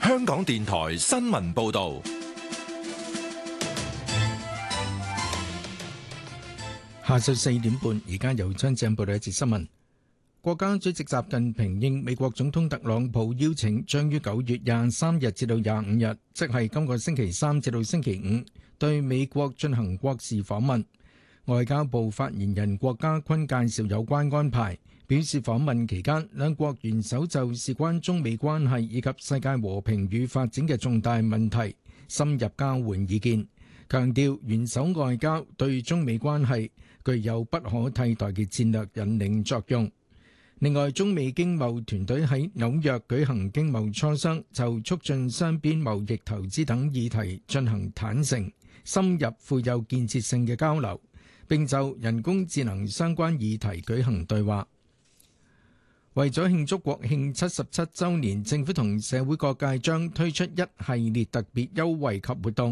香港電台新聞報道。 下晝4點半，而家由張正報道一節新聞。國家主席習近平應美國總統特朗普邀請，將於9月23日至到25日，即係今個星期三至到星期五，對美國進行國事訪問。外交部發言人郭家坤介紹有關安排，表示訪問期間，兩國元首就事關中美關係以及世界和平與發展嘅重大問題深入交換意見，強調元首外交對中美關係具有不可替代嘅戰略引領作用。另外，中美經貿團隊喺紐約舉行經貿磋商，就促進雙邊貿易、投資等議題進行坦誠、深入、富有建設性嘅交流，並就人工智能相關議題舉行對話。為咗慶祝國慶77週年，政府同社會各界將推出一系列特別優惠及活動。